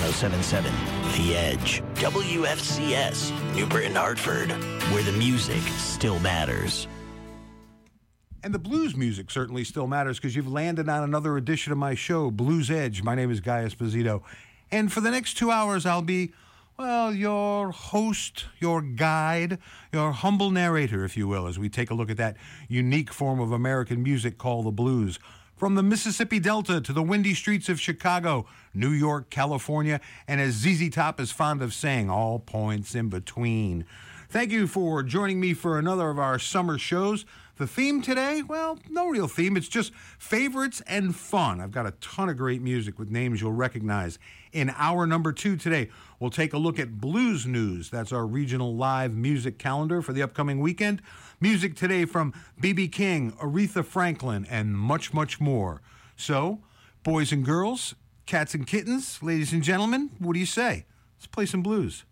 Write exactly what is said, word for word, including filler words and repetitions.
oh seven seven, The Edge, W F C S, New Britain, Hartford, where the music still matters. And the blues music certainly still matters because you've landed on another edition of my show, Blues Edge. My name is Guy Esposito. And for the next two hours, I'll be, well, your host, your guide, your humble narrator, if you will, as we take a look at that unique form of American music called the blues. From the Mississippi Delta to the windy streets of Chicago, New York, California, and as Z Z Top is fond of saying, all points in between. Thank you for joining me for another of our summer shows. The theme today, well, no real theme. It's just favorites and fun. I've got a ton of great music with names you'll recognize. In hour number two today, we'll take a look at Blues News. That's our regional live music calendar for the upcoming weekend. Music today from B B King, Aretha Franklin, and much, much more. So, boys and girls, cats and kittens, ladies and gentlemen, what do you say? Let's play some blues.